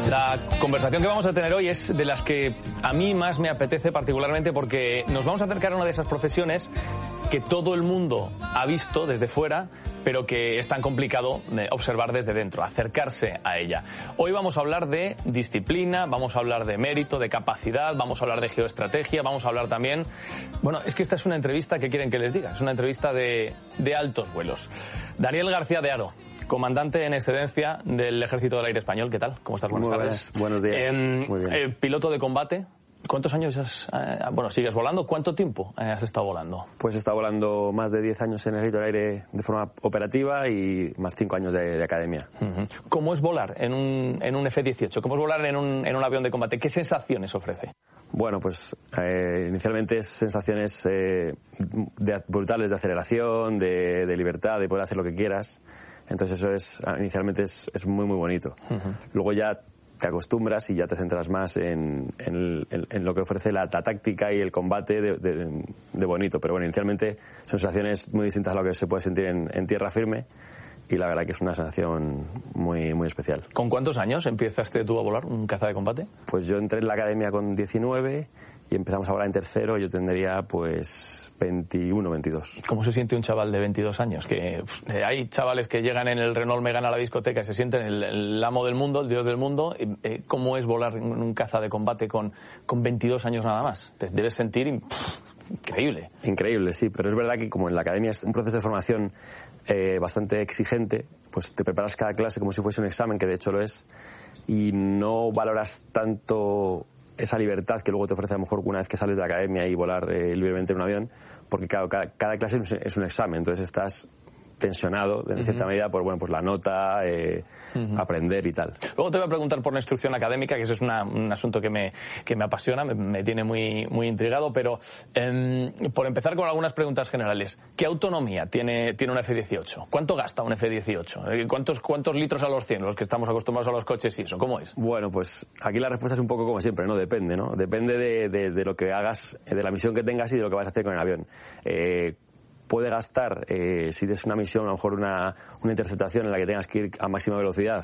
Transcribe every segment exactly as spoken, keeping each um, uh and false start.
La conversación que vamos a tener hoy es de las que a mí más me apetece particularmente porque nos vamos a acercar a una de esas profesiones que todo el mundo ha visto desde fuera, pero que es tan complicado observar desde dentro, acercarse a ella. Hoy vamos a hablar de disciplina, vamos a hablar de mérito, de capacidad, vamos a hablar de geoestrategia, vamos a hablar también... Bueno, es que esta es una entrevista que quieren que les diga, es una entrevista de, de altos vuelos. Daniel García de Haro, comandante en excedencia del Ejército del Aire Español. ¿Qué tal? ¿Cómo estás? Buenas Muy tardes. Buenos días. Eh, Muy bien. Eh, piloto de combate. ¿Cuántos años has, eh, bueno, sigues volando? ¿Cuánto tiempo eh, has estado volando? Pues he estado volando más de diez años en el Ejército del Aire de forma operativa y más cinco años de, de academia. Uh-huh. ¿Cómo es volar en un, en un F dieciocho? ¿Cómo es volar en un, en un avión de combate? ¿Qué sensaciones ofrece? Bueno, pues eh, inicialmente es sensaciones eh, de, brutales de aceleración, de, de libertad, de poder hacer lo que quieras. Entonces eso es inicialmente es, es muy muy bonito. Uh-huh. Luego ya te acostumbras y ya te centras más en, en, en, en lo que ofrece la, la táctica y el combate de, de, de bonito. Pero bueno, inicialmente son sensaciones muy distintas a lo que se puede sentir en, en tierra firme y la verdad que es una sensación muy, muy especial. ¿Con cuántos años empezaste tú a volar un caza de combate? Pues yo entré en la academia con diecinueve y empezamos a volar en tercero. Yo tendría pues veintiuno, veintidós. ¿Cómo se siente un chaval de veintidós años? Que eh, hay chavales que llegan en el Renault Megane a la discoteca y se sienten el, el amo del mundo, el dios del mundo. Eh, ¿Cómo es volar en un caza de combate con, con veintidós años nada más? Te debes sentir pff, increíble. Increíble, sí, pero es verdad que como en la academia es un proceso de formación eh, bastante exigente, pues te preparas cada clase como si fuese un examen, que de hecho lo es, y no valoras tanto esa libertad que luego te ofrece a lo mejor una vez que sales de la academia y volar eh, libremente en un avión, porque claro, cada, cada clase es un examen, entonces estás tensionado en cierta uh-huh. medida por bueno pues la nota, eh, uh-huh. aprender y tal. Luego te voy a preguntar por la instrucción académica, que eso es una, un asunto que me, que me apasiona, me, me tiene muy, muy intrigado, pero eh, por empezar con algunas preguntas generales. ¿Qué autonomía tiene, tiene un F dieciocho? ¿Cuánto gasta un F dieciocho? ¿Cuántos, ¿Cuántos litros a los cien, los que estamos acostumbrados a los coches y eso? ¿Cómo es? Bueno, pues aquí la respuesta es un poco como siempre, ¿no? Depende, ¿no? Depende de, de, de lo que hagas, de la misión que tengas y de lo que vas a hacer con el avión. Eh, puede gastar, eh, si es una misión, a lo mejor una, una interceptación en la que tengas que ir a máxima velocidad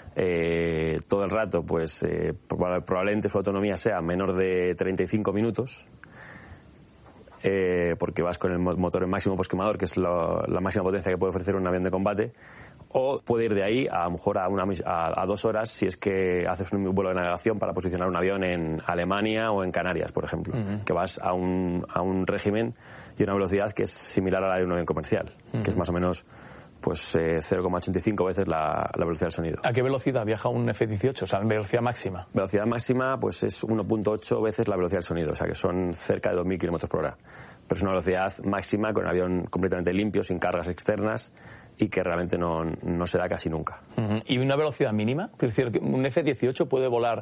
eh, todo el rato, pues eh, probablemente su autonomía sea menor de treinta y cinco minutos, eh, porque vas con el motor en máximo posquemador, que es lo, la máxima potencia que puede ofrecer un avión de combate, o puede ir de ahí a, a lo mejor a, una, a, a dos horas si es que haces un vuelo de navegación para posicionar un avión en Alemania o en Canarias, por ejemplo, uh-huh. que vas a un, a un régimen y una velocidad que es similar a la de un avión comercial, uh-huh. que es más o menos pues eh, cero coma ochenta y cinco veces la, la velocidad del sonido. ¿A qué velocidad viaja un F dieciocho? O sea, en velocidad máxima. Velocidad máxima pues es uno punto ocho veces la velocidad del sonido, o sea que son cerca de dos mil kilómetros por hora. Pero es una velocidad máxima con un avión completamente limpio, sin cargas externas y que realmente no, no se da casi nunca. Uh-huh. ¿Y una velocidad mínima? Es decir, que un F dieciocho puede volar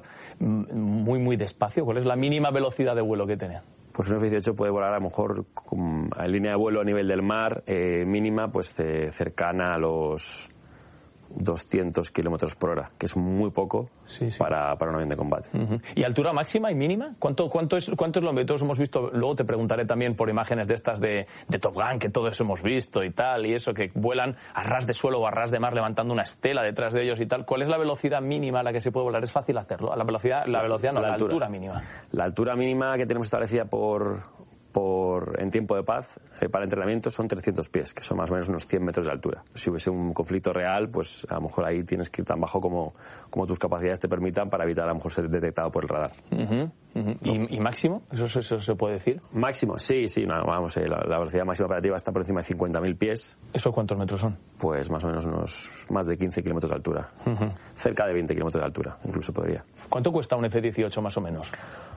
muy, muy despacio. ¿Cuál es la mínima velocidad de vuelo que tiene? Pues un F dieciocho puede volar a lo mejor en línea de vuelo a nivel del mar, eh, mínima, pues eh, cercana a los doscientos kilómetros por hora, que es muy poco sí, sí. Para, para un avión de combate. Uh-huh. ¿Y altura máxima y mínima? ¿Cuánto, cuánto, es, cuánto es lo que todos hemos visto? Luego te preguntaré también por imágenes de estas de, de Top Gun, que todo eso hemos visto y tal, y eso, que vuelan a ras de suelo o a ras de mar levantando una estela detrás de ellos y tal. ¿Cuál es la velocidad mínima a la que se puede volar? Es fácil hacerlo. La velocidad, la velocidad no, la, la altura. altura mínima. La altura mínima que tenemos establecida por... Por, en tiempo de paz, eh, para entrenamiento, son trescientos pies, que son más o menos unos cien metros de altura. Si hubiese un conflicto real, pues a lo mejor ahí tienes que ir tan bajo como, como tus capacidades te permitan para evitar a lo mejor ser detectado por el radar. Uh-huh, uh-huh. ¿No? ¿Y, ¿Y máximo? ¿Eso, ¿Eso se puede decir? Máximo, sí, sí. No, vamos, eh, la, la velocidad máxima operativa está por encima de cincuenta mil pies. ¿Eso cuántos metros son? Pues más o menos unos más de quince kilómetros de altura. Uh-huh. Cerca de veinte kilómetros de altura, incluso podría. ¿Cuánto cuesta un F dieciocho más o menos?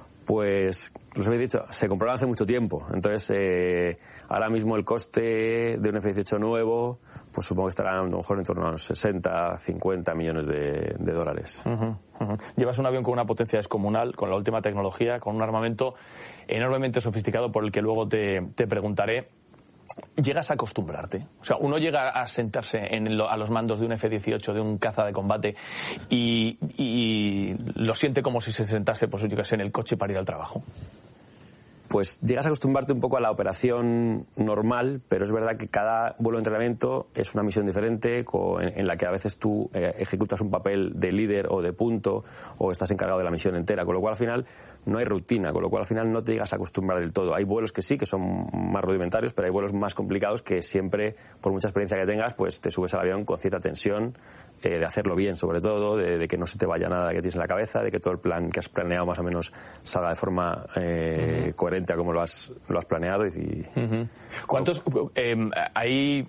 Pues, los habéis dicho, se compraron hace mucho tiempo. Entonces, eh, ahora mismo el coste de un F dieciocho nuevo, pues supongo que estará a lo mejor en torno a unos sesenta, cincuenta millones de, de dólares. Uh-huh, uh-huh. Llevas un avión con una potencia descomunal, con la última tecnología, con un armamento enormemente sofisticado por el que luego te, te preguntaré. ¿Llegas a acostumbrarte? O sea, uno llega a sentarse en lo, a los mandos de un F dieciocho, de un caza de combate, y, y lo siente como si se sentase, pues yo qué sé, en el coche para ir al trabajo. Pues llegas a acostumbrarte un poco a la operación normal, pero es verdad que cada vuelo de entrenamiento es una misión diferente con, en, en la que a veces tú eh, ejecutas un papel de líder o de punto o estás encargado de la misión entera, con lo cual al final no hay rutina, con lo cual al final no te llegas a acostumbrar del todo. Hay vuelos que sí, que son más rudimentarios, pero hay vuelos más complicados que siempre, por mucha experiencia que tengas, pues te subes al avión con cierta tensión, eh, de hacerlo bien sobre todo, de, de que no se te vaya nada que tienes en la cabeza, de que todo el plan que has planeado más o menos salga de forma eh, uh-huh. coherente a como lo has, lo has planeado. Y, uh-huh. ¿Cuántos? Eh, hay...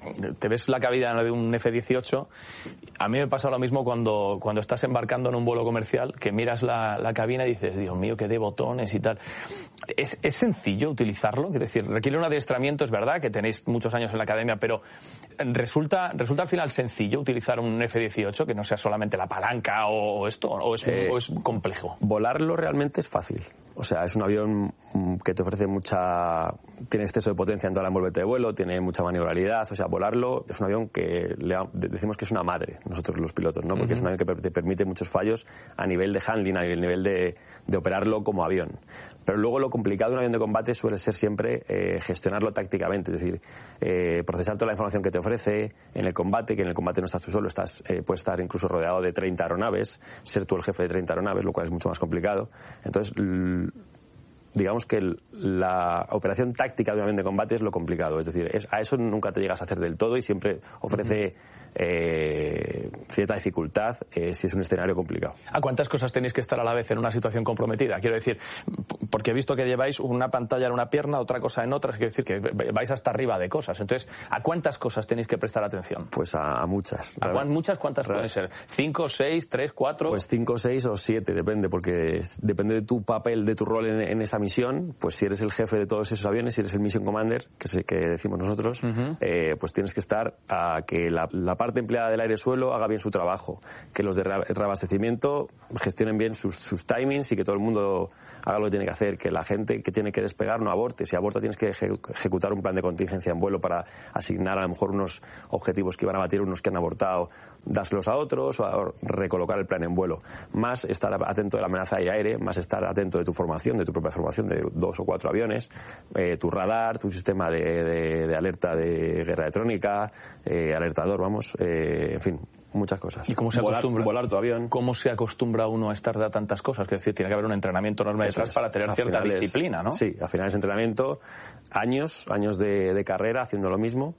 Te ves la cabina de un F dieciocho. A mí me pasa lo mismo cuando, cuando estás embarcando en un vuelo comercial, que miras la, la cabina y dices, Dios mío, qué de botones y tal. ¿Es, es sencillo utilizarlo? Es decir, requiere un adiestramiento, es verdad, que tenéis muchos años en la academia, pero ¿resulta, resulta al final sencillo utilizar un F dieciocho, que no sea solamente la palanca o, o esto, o es, eh, o es complejo? Volarlo realmente es fácil. O sea, es un avión que te ofrece mucha... Tiene exceso de potencia en toda la envolvente de vuelo, tiene mucha maniobrabilidad. O sea, volarlo es un avión que le ha... decimos que es una madre, nosotros los pilotos, ¿no? Porque uh-huh. es un avión que te permite muchos fallos a nivel de handling, a nivel de, de operarlo como avión. Pero luego lo complicado de un avión de combate suele ser siempre eh, gestionarlo tácticamente, es decir, eh, procesar toda la información que te ofrece en el combate, que en el combate no estás tú solo, estás, eh, puedes estar incluso rodeado de treinta aeronaves, ser tú el jefe de treinta aeronaves, lo cual es mucho más complicado. Entonces, l- digamos que la operación táctica de un avión de combate es lo complicado, es decir, es, a eso nunca te llegas a hacer del todo y siempre ofrece uh-huh. eh, cierta dificultad eh, si es un escenario complicado. ¿A cuántas cosas tenéis que estar a la vez en una situación comprometida? Quiero decir, porque he visto que lleváis una pantalla en una pierna, otra cosa en otra, quiero decir que vais hasta arriba de cosas. Entonces, ¿a cuántas cosas tenéis que prestar atención? Pues a, a muchas. ¿A cuán, muchas? ¿Cuántas pueden ser? ¿Cinco, seis, tres, cuatro? Pues cinco, seis o siete, depende, porque depende de tu papel, de tu rol en, en esa misión. Pues si eres el jefe de todos esos aviones, si eres el Mission Commander, que es el que decimos nosotros, uh-huh. eh, pues tienes que estar a que la, la parte empleada del aire-suelo haga bien su trabajo, que los de reabastecimiento gestionen bien sus, sus timings y que todo el mundo haga lo que tiene que hacer, que la gente que tiene que despegar no aborte. Si aborta tienes que eje- ejecutar un plan de contingencia en vuelo para asignar a lo mejor unos objetivos que iban a batir, unos que han abortado, dárselos a otros o a recolocar el plan en vuelo. Más estar atento de la amenaza aire-aire, más estar atento de tu formación, de tu propia formación, de dos o cuatro aviones, eh, tu radar, tu sistema de, de, de alerta de guerra electrónica, eh, alertador, vamos, eh, en fin, muchas cosas. ¿Y cómo se volar, acostumbra? Volar tu avión. ¿Cómo se acostumbra uno a estar de tantas cosas? Es decir, tiene que haber un entrenamiento enorme detrás para tener cierta finales, disciplina, ¿no? Sí, al final es entrenamiento, años, años de, de carrera haciendo lo mismo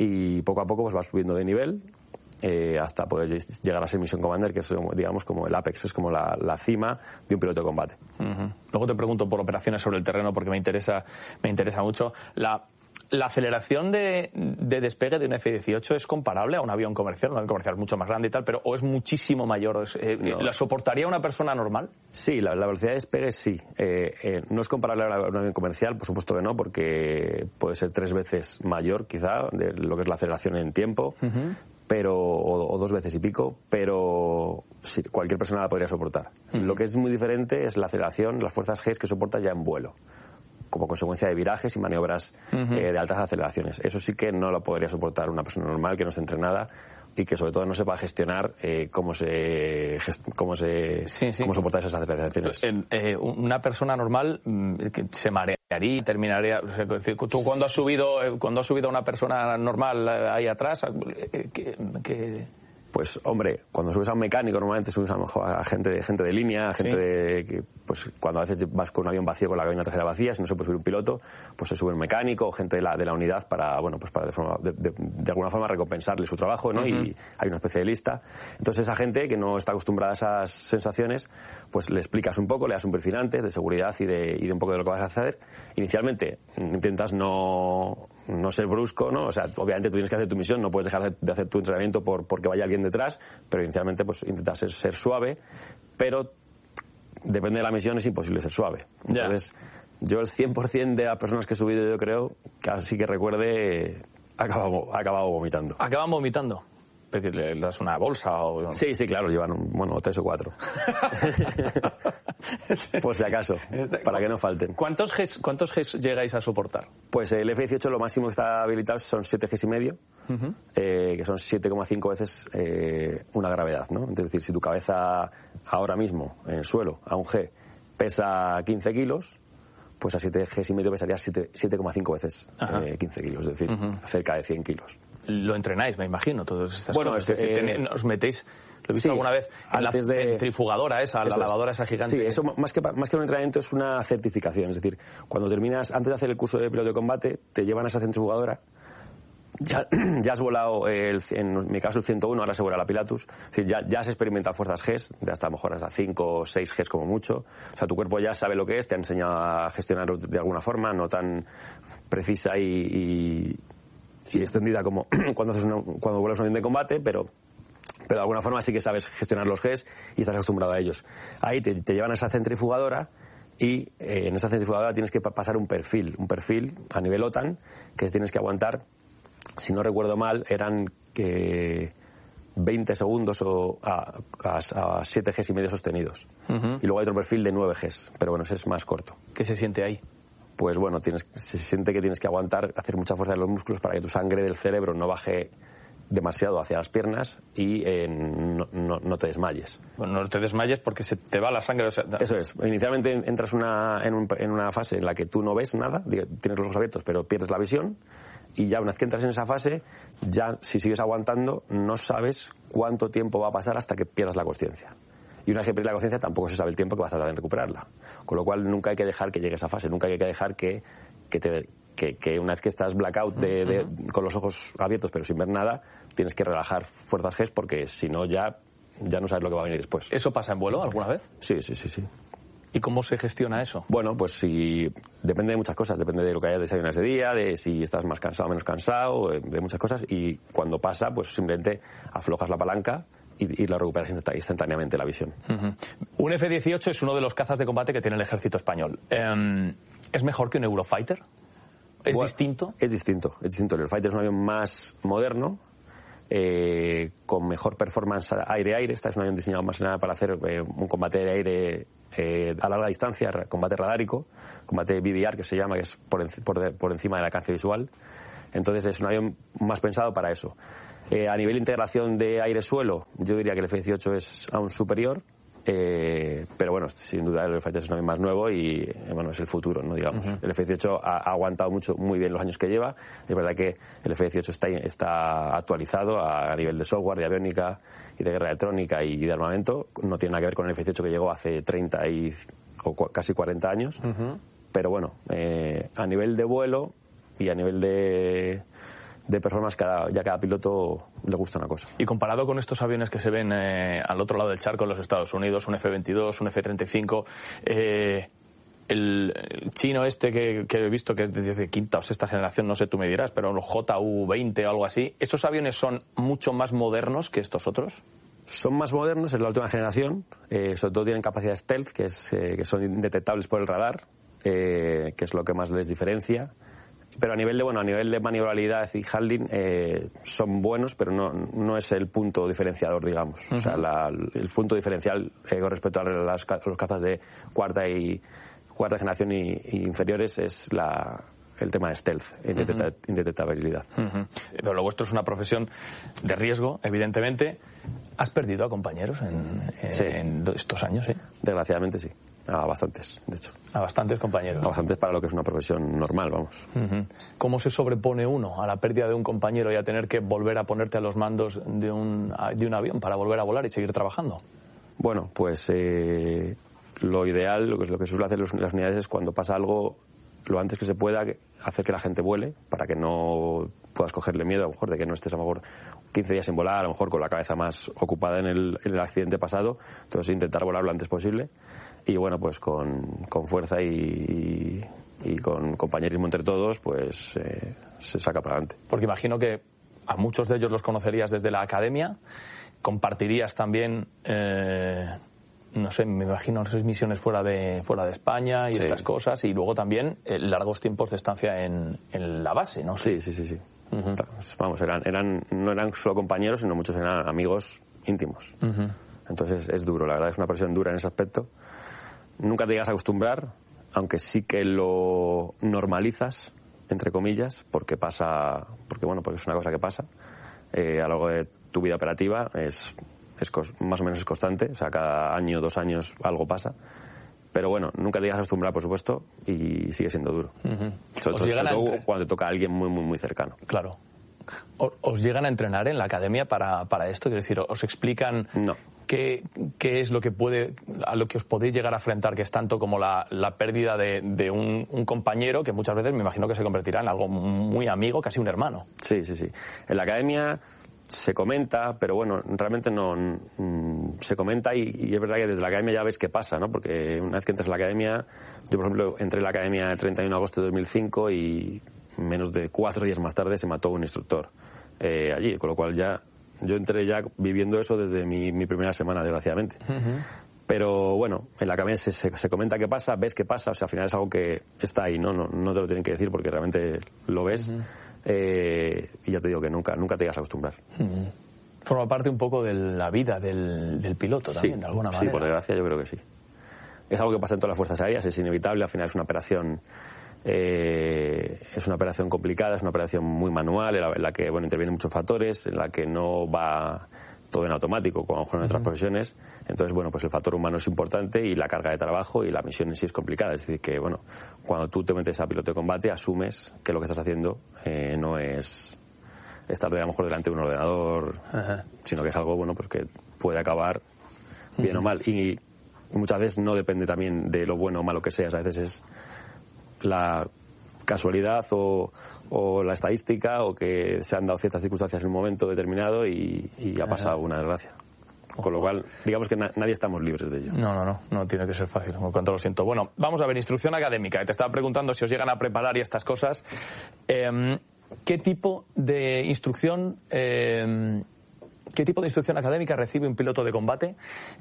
y poco a poco pues vas subiendo de nivel. Eh, hasta poder llegar a ser Mission Commander, que es, digamos, como el apex, es como la, la cima de un piloto de combate. Uh-huh. Luego te pregunto por operaciones sobre el terreno porque me interesa, me interesa mucho. La, la aceleración de, de despegue de un F dieciocho es comparable a un avión comercial, un avión comercial mucho más grande y tal, pero o es muchísimo mayor. O es, eh, no. ¿La soportaría una persona normal? Sí, la, la velocidad de despegue sí. Eh, eh, no es comparable a un avión comercial, por supuesto que no, porque puede ser tres veces mayor, quizá, de lo que es la aceleración en tiempo. Uh-huh. pero o, o dos veces y pico, pero sí, cualquier persona la podría soportar. Uh-huh. Lo que es muy diferente es la aceleración, las fuerzas G que soporta ya en vuelo, como consecuencia de virajes y maniobras uh-huh. eh, de altas aceleraciones. Eso sí que no lo podría soportar una persona normal que no esté entrenada y que sobre todo no sepa gestionar eh, cómo se gest- cómo se sí, sí. cómo soportar esas aceleraciones. Eh, eh, una persona normal que se marearía y terminaría. O sea, tú cuando has subido cuando has subido a una persona normal ahí atrás, que, que... Pues, hombre, cuando subes a un mecánico, normalmente subes a lo mejor a gente de, gente de línea, a gente sí. de... Que, pues, cuando a veces vas con un avión vacío, con la cabina trasera vacía, si no se puede subir un piloto, pues se sube un mecánico o gente de la, de la unidad para, bueno, pues para de, forma, de, de, de alguna forma recompensarle su trabajo, ¿no? Uh-huh. Y hay una especie de lista. Entonces, esa gente que no está acostumbrada a esas sensaciones, pues le explicas un poco, le das un perfil antes de seguridad y de, y de un poco de lo que vas a hacer. Inicialmente, intentas no... no ser brusco, ¿no? O sea, obviamente tú tienes que hacer tu misión, no puedes dejar de hacer tu entrenamiento por porque vaya alguien detrás, pero inicialmente pues intentas ser, ser suave, pero depende de la misión es imposible ser suave. Entonces, yeah. yo el cien por ciento de las personas que he subido, yo creo, casi que recuerde, ha acabado, ha acabado vomitando. ¿Acaban vomitando? ¿Porque le das una bolsa o...? Sí, sí, claro, llevan, un, bueno, tres o cuatro. Por si acaso, para que no falten. ¿Cuántos Gs, cuántos Gs llegáis a soportar? Pues el F dieciocho lo máximo que está habilitado son siete Gs y medio, uh-huh. eh, que son siete coma cinco veces eh, una gravedad, ¿no? Es decir, si tu cabeza ahora mismo, en el suelo, a un G, pesa quince kilos, pues a siete Gs y medio pesaría siete coma cinco veces eh, quince kilos, es decir, uh-huh. cerca de cien kilos. Lo entrenáis, me imagino, todas estas bueno, cosas. Este, es decir, eh, os metéis, lo he visto sí, alguna vez, en la de... centrifugadora esa, la lavadora esa gigante. Sí, eso más que, más que un entrenamiento es una certificación. Es decir, cuando terminas, antes de hacer el curso de piloto de combate, te llevan a esa centrifugadora. Ya, ya has volado, el, en mi caso el ciento uno, ahora se vuela la Pilatus. Es decir, ya, ya has experimentado fuerzas Gs, de hasta a lo mejor hasta cinco o seis Gs como mucho. O sea, tu cuerpo ya sabe lo que es, te ha enseñado a gestionarlo de alguna forma, no tan precisa y, y, y extendida como cuando, haces una, cuando vuelas un avión de combate, pero, pero de alguna forma sí que sabes gestionar los Gs y estás acostumbrado a ellos. Ahí te, te llevan a esa centrifugadora y eh, en esa centrifugadora tienes que pasar un perfil, un perfil a nivel OTAN, que tienes que aguantar. Si no recuerdo mal, eran que veinte segundos o a, a, a siete Gs y medio sostenidos. Uh-huh. Y luego hay otro perfil de nueve Gs, pero bueno, ese es más corto. ¿Qué se siente ahí? Pues bueno, tienes, se siente que tienes que aguantar, hacer mucha fuerza en los músculos para que tu sangre del cerebro no baje demasiado hacia las piernas y eh, no, no, no te desmayes. Bueno, no te desmayes porque se te va la sangre. O sea... Eso es. Inicialmente entras una, en, un, en una fase en la que tú no ves nada, tienes los ojos abiertos pero pierdes la visión. Y ya una vez que entras en esa fase, ya si sigues aguantando, no sabes cuánto tiempo va a pasar hasta que pierdas la consciencia. Y una vez que pierdes la consciencia, tampoco se sabe el tiempo que vas a tardar en recuperarla. Con lo cual, nunca hay que dejar que llegue esa fase, nunca hay que dejar que, que, te, que, que una vez que estás blackout de, de, con los ojos abiertos pero sin ver nada, tienes que relajar fuerzas Gs porque si no ya, ya no sabes lo que va a venir después. ¿Eso pasa en vuelo alguna vez? Sí, sí, sí, sí. ¿Y cómo se gestiona eso? Bueno, pues si depende de muchas cosas, depende de lo que hayas desayunado ese día, de si estás más cansado o menos cansado, de muchas cosas, y cuando pasa, pues simplemente aflojas la palanca y, y la recuperas instantáneamente la visión. Uh-huh. Un F dieciocho es uno de los cazas de combate que tiene el ejército español. Um, ¿Es mejor que un Eurofighter? ¿Es bueno, distinto? Es distinto, es distinto. El Eurofighter es un avión más moderno, eh, con mejor performance aire-aire. Este es un avión diseñado más que nada para hacer eh, un combate aire-aire eh, a larga distancia, combate radárico, combate B V R que se llama, que es por, en, por, por encima del alcance visual. Entonces es un avión más pensado para eso. Eh, a nivel de integración de aire-suelo, yo diría que el F dieciocho es aún superior. Eh, pero bueno, sin duda el Eurofighter es un avión más nuevo y eh, bueno, es el futuro, ¿no? Digamos. Uh-huh. El F dieciocho ha, ha aguantado mucho, muy bien los años que lleva. Es verdad que el F dieciocho está, está actualizado a, a nivel de software, de aviónica y de guerra electrónica y de armamento. No tiene nada que ver con el F dieciocho que llegó hace treinta y, o cu- casi cuarenta años. Uh-huh. Pero bueno, eh, a nivel de vuelo y a nivel de... de performance, cada, ya cada piloto le gusta una cosa. Y comparado con estos aviones que se ven eh, al otro lado del charco en los Estados Unidos, un F veintidós, un F treinta y cinco, eh, el, el chino este que, que he visto que es de quinta o sexta generación, no sé, tú me dirás, pero los J U veinte o algo así, ¿esos aviones son mucho más modernos que estos otros? Son más modernos, es la última generación, eh, sobre todo tienen capacidad stealth, que, es, eh, que son indetectables por el radar, eh, que es lo que más les diferencia. Pero a nivel de bueno a nivel de maniobrabilidad y handling eh, son buenos, pero no no es el punto diferenciador, digamos. Uh-huh. O sea, la, el punto diferencial eh, con respecto a, las, a los cazas de cuarta y cuarta generación y, y inferiores es la el tema de stealth, uh-huh. indetectabilidad. Uh-huh. Pero lo vuestro es una profesión de riesgo, evidentemente. ¿Has perdido a compañeros en, en, sí. en estos años? ¿Sí? Desgraciadamente sí. A bastantes, de hecho. A bastantes compañeros. A bastantes para lo que es una profesión normal, vamos. Uh-huh. ¿Cómo se sobrepone uno a la pérdida de un compañero y a tener que volver a ponerte a los mandos de un, de un avión para volver a volar y seguir trabajando? Bueno, pues eh, lo ideal, lo que, lo que suele hacer los, las unidades es cuando pasa algo, lo antes que se pueda, hacer que la gente vuele para que no puedas cogerle miedo, a lo mejor, de que no estés a lo mejor quince días sin volar, a lo mejor con la cabeza más ocupada en el, en el accidente pasado. Entonces intentar volar lo antes posible. Y bueno, pues con, con fuerza y, y, y con compañerismo entre todos, pues eh, se saca para adelante. Porque imagino que a muchos de ellos los conocerías desde la academia, compartirías también, eh, no sé, me imagino, no sé, misiones fuera de fuera de España y sí. estas cosas, y luego también eh, largos tiempos de estancia en, en la base, ¿no? Sí, sí, sí, sí. Uh-huh. Vamos, eran, eran, no eran solo compañeros, sino muchos eran amigos íntimos. Uh-huh. Entonces es duro, la verdad es una presión dura en ese aspecto. Nunca te llegas a acostumbrar, aunque sí que lo normalizas, entre comillas, porque pasa, porque bueno, porque es una cosa que pasa. Eh, a lo largo de tu vida operativa es, es cos, más o menos es constante, o sea, cada año, dos años algo pasa. Pero bueno, nunca te llegas a acostumbrar, por supuesto, y sigue siendo duro. Uh-huh. Sobre, todo, sobre todo entre... cuando te toca a alguien muy, muy, muy cercano. Claro. ¿Os llegan a entrenar en la academia para, para esto? Es decir, ¿os explican no. qué, qué es lo que puede, a lo que os podéis llegar a enfrentar, que es tanto como la, la pérdida de, de un, un compañero que muchas veces me imagino que se convertirá en algo muy amigo, casi un hermano? Sí, sí, sí. En la academia se comenta, pero bueno, realmente no mm, se comenta y, y es verdad que desde la academia ya ves qué pasa, ¿no? Porque una vez que entras en la academia, yo por ejemplo entré en la academia el treinta y uno de agosto de dos mil cinco y menos de cuatro días más tarde se mató un instructor eh, allí, con lo cual ya yo entré ya viviendo eso desde mi, mi primera semana, desgraciadamente. Uh-huh. Pero bueno, en la academia se, se, se comenta qué pasa, ves qué pasa, o sea, al final es algo que está ahí, ¿no? No, no te lo tienen que decir porque realmente lo ves. Uh-huh. Eh, y ya te digo que nunca nunca te llegas a acostumbrar. Mm. Forma parte un poco de la vida del, del piloto también, sí, de alguna manera. Sí, por desgracia yo creo que sí. Es algo que pasa en todas las fuerzas aéreas, es inevitable, al final es una operación eh, es una operación complicada, es una operación muy manual, en la, en la que bueno intervienen muchos factores, en la que no va todo en automático, como a lo mejor en otras uh-huh. profesiones. Entonces, bueno, pues el factor humano es importante y la carga de trabajo y la misión en sí es complicada. Es decir, que, bueno, cuando tú te metes a piloto de combate, asumes que lo que estás haciendo eh, no es estar, a lo mejor, delante de un ordenador, uh-huh. sino que es algo, bueno, pues que puede acabar bien uh-huh. o mal. Y muchas veces no depende también de lo bueno o malo que seas. A veces es la casualidad o, o la estadística o que se han dado ciertas circunstancias en un momento determinado y, y ha pasado una desgracia. Con lo cual, digamos que na- nadie estamos libres de ello. No, no, no, no tiene que ser fácil, por cuanto lo siento. Bueno, vamos a ver, instrucción académica. Te estaba preguntando si os llegan a preparar y estas cosas. Eh, ¿Qué tipo de instrucción... Eh, ¿Qué tipo de instrucción académica recibe un piloto de combate?